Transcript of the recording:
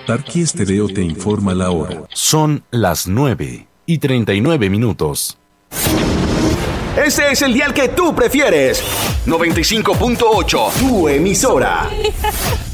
Tarqui Estéreo te informa la hora. Son las 9:39. Este es el dial que tú prefieres. 95.8, tu emisora.